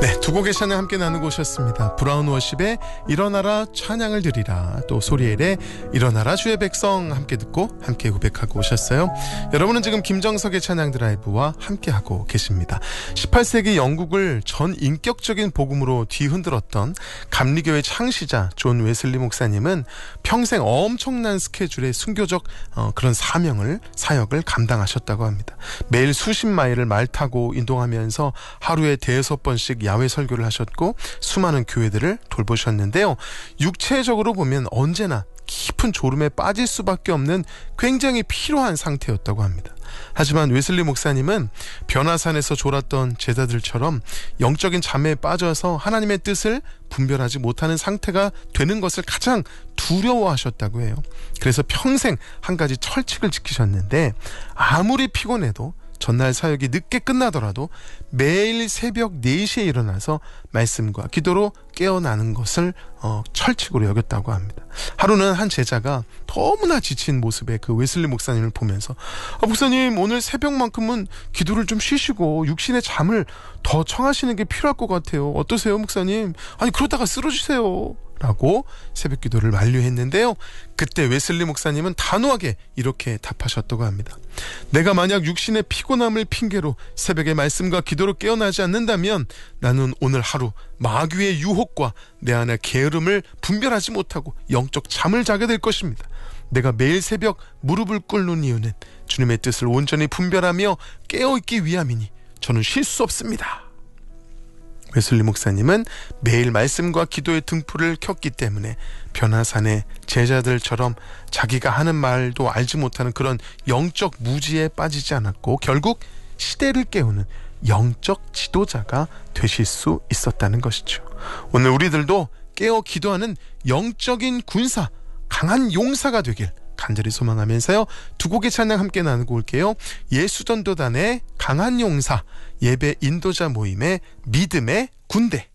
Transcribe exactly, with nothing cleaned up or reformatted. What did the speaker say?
네, 두 곡의 찬양 함께 나누고 오셨습니다. 브라운 워십의 일어나라 찬양을 드리라, 또 소리엘의 일어나라 주의 백성 함께 듣고 함께 고백하고 오셨어요. 여러분은 지금 김정석의 찬양 드라이브와 함께하고 계십니다. 십팔 세기 영국을 전 인격적인 복음으로 뒤흔들었던 감리교의 창시자 존 웨슬리 목사님은 평생 엄청난 스케줄의 순교적 어, 그런 사명을 사역을 감당하셨다고 합니다. 매일 수십 마일을 말 타고 이동하면서 하루에 대여섯 번씩 야외 설교를 하셨고 수많은 교회들을 돌보셨는데요. 육체적으로 보면 언제나 깊은 졸음에 빠질 수밖에 없는 굉장히 피로한 상태였다고 합니다. 하지만 웨슬리 목사님은 변화산에서 졸았던 제자들처럼 영적인 잠에 빠져서 하나님의 뜻을 분별하지 못하는 상태가 되는 것을 가장 두려워하셨다고 해요. 그래서 평생 한 가지 철칙을 지키셨는데, 아무리 피곤해도 전날 사역이 늦게 끝나더라도 매일 새벽 네 시에 일어나서 말씀과 기도로 깨어나는 것을 어, 철칙으로 여겼다고 합니다. 하루는 한 제자가 너무나 지친 모습의 그 웨슬리 목사님을 보면서 아, 목사님, 오늘 새벽만큼은 기도를 좀 쉬시고 육신의 잠을 더 청하시는 게 필요할 것 같아요. 어떠세요, 목사님? 아니, 그러다가 쓰러지세요 라고 새벽 기도를 만류했는데요. 그때 웨슬리 목사님은 단호하게 이렇게 답하셨다고 합니다. 내가 만약 육신의 피곤함을 핑계로 새벽에 말씀과 기도로 깨어나지 않는다면 나는 오늘 하루 마귀의 유혹과 내 안의 게으름을 분별하지 못하고 영적 잠을 자게 될 것입니다. 내가 매일 새벽 무릎을 꿇는 이유는 주님의 뜻을 온전히 분별하며 깨어있기 위함이니 저는 쉴 수 없습니다. 웨슬리 목사님은 매일 말씀과 기도의 등불을 켰기 때문에 변화산의 제자들처럼 자기가 하는 말도 알지 못하는 그런 영적 무지에 빠지지 않았고 결국 시대를 깨우는 영적 지도자가 되실 수 있었다는 것이죠. 오늘 우리들도 깨어 기도하는 영적인 군사, 강한 용사가 되길 간절히 소망하면서요, 두 곡의 찬양 함께 나누고 올게요. 예수전도단의 강한 용사, 예배 인도자 모임의 믿음의 군대.